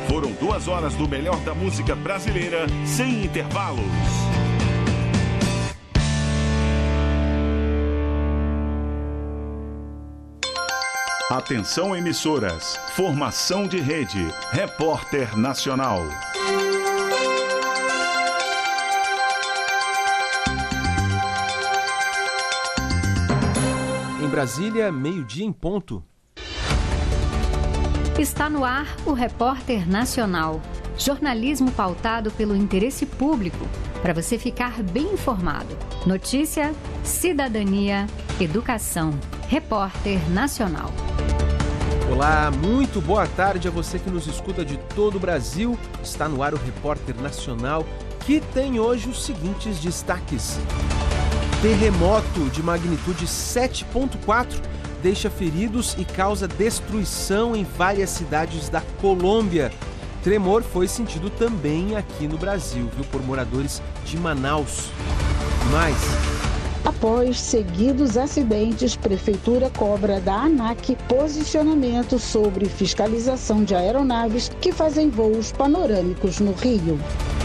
Foram 2 horas do melhor da música brasileira, sem intervalos. Atenção, emissoras. Formação de rede. Repórter Nacional. Em Brasília, meio-dia em ponto. Está no ar o Repórter Nacional. Jornalismo pautado pelo interesse público, para você ficar bem informado. Notícia, cidadania, educação. Repórter Nacional. Olá, muito boa tarde a você que nos escuta de todo o Brasil. Está no ar o Repórter Nacional, que tem hoje os seguintes destaques. Terremoto de magnitude 7,4 deixa feridos e causa destruição em várias cidades da Colômbia. Tremor foi sentido também aqui no Brasil, por moradores de Manaus. Após seguidos acidentes, Prefeitura cobra da ANAC posicionamento sobre fiscalização de aeronaves que fazem voos panorâmicos no Rio.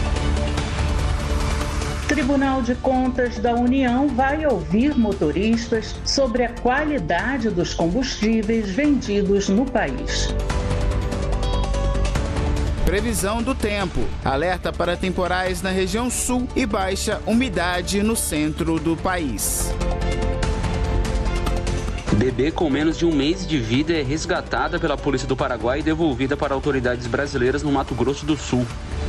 Tribunal de Contas da União vai ouvir motoristas sobre a qualidade dos combustíveis vendidos no país. Previsão do tempo. Alerta para temporais na região sul e baixa umidade no centro do país. Bebê com menos de um mês de vida é resgatada pela Polícia do Paraguai e devolvida para autoridades brasileiras no Mato Grosso do Sul.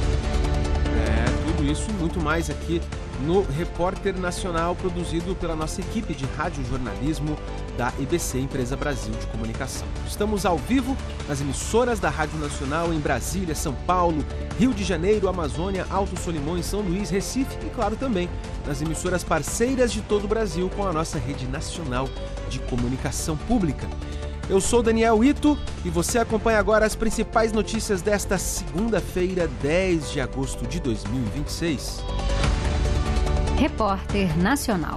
Tudo isso e muito mais aqui no Repórter Nacional, produzido pela nossa equipe de radiojornalismo da EBC, Empresa Brasil de Comunicação. Estamos ao vivo nas emissoras da Rádio Nacional em Brasília, São Paulo, Rio de Janeiro, Amazônia, Alto Solimões, São Luís, Recife e, claro, também nas emissoras parceiras de todo o Brasil com a nossa rede nacional de comunicação pública. Eu sou Daniel Ito e você acompanha agora as principais notícias desta segunda-feira, 10 de agosto de 2026. Repórter Nacional.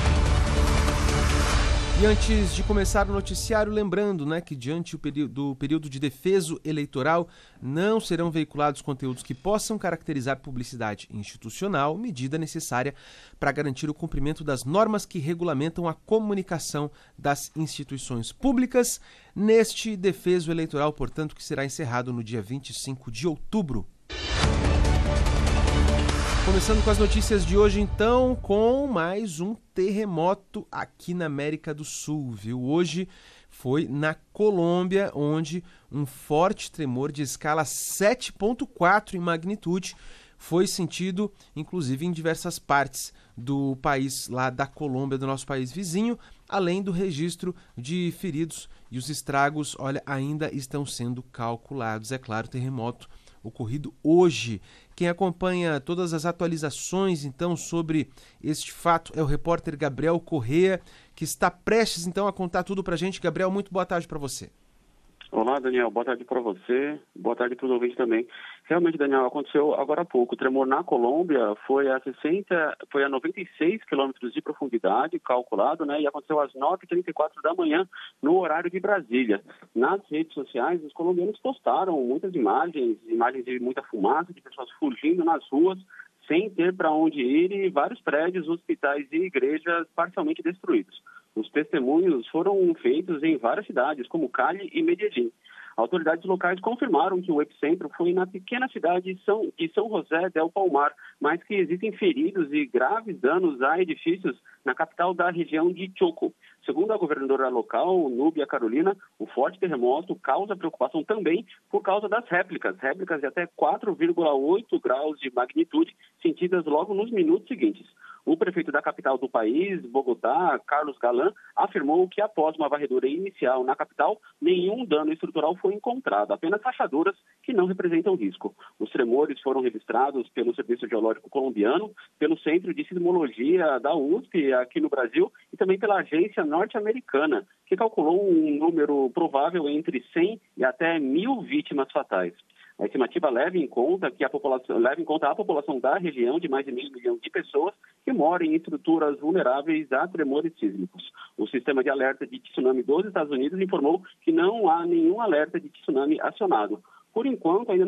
E antes de começar o noticiário, lembrando que diante do período de defeso eleitoral não serão veiculados conteúdos que possam caracterizar publicidade institucional, medida necessária para garantir o cumprimento das normas que regulamentam a comunicação das instituições públicas neste defeso eleitoral, portanto, que será encerrado no dia 25 de outubro. Começando com as notícias de hoje, então, com mais um terremoto aqui na América do Sul, Hoje foi na Colômbia, onde um forte tremor de escala 7,4 em magnitude foi sentido, inclusive, em diversas partes do país lá da Colômbia, do nosso país vizinho, além do registro de feridos. E os estragos, ainda estão sendo calculados. É claro, terremoto ocorrido hoje. Quem acompanha todas as atualizações, então, sobre este fato é o repórter Gabriel Corrêa, que está prestes, então, a contar tudo pra gente. Gabriel, muito boa tarde para você. Olá, Daniel. Boa tarde para você. Boa tarde para os ouvintes também. Realmente, Daniel, aconteceu agora há pouco. O tremor na Colômbia foi a 96 quilômetros de profundidade, calculado, e aconteceu às 9h34 da manhã, no horário de Brasília. Nas redes sociais, os colombianos postaram muitas imagens de muita fumaça, de pessoas fugindo nas ruas, sem ter para onde ir, e vários prédios, hospitais e igrejas parcialmente destruídos. Os testemunhos foram feitos em várias cidades, como Cali e Medellín. Autoridades locais confirmaram que o epicentro foi na pequena cidade de São José del Palmar, mas que existem feridos e graves danos a edifícios na capital da região de Choco. Segundo a governadora local, Núbia Carolina, o forte terremoto causa preocupação também por causa das réplicas de até 4,8 graus de magnitude, sentidas logo nos minutos seguintes. O prefeito da capital do país, Bogotá, Carlos Galán, afirmou que após uma varredura inicial na capital, nenhum dano estrutural foi encontrado, apenas rachaduras que não representam risco. Os tremores foram registrados pelo Serviço Geológico Colombiano, pelo Centro de Sismologia da USP aqui no Brasil e também pela agência norte-americana, que calculou um número provável entre 100 e até 1.000 vítimas fatais. A estimativa leva em conta a população da região de mais de 500 mil de pessoas que moram em estruturas vulneráveis a tremores sísmicos. O sistema de alerta de tsunami dos Estados Unidos informou que não há nenhum alerta de tsunami acionado. Por enquanto, ainda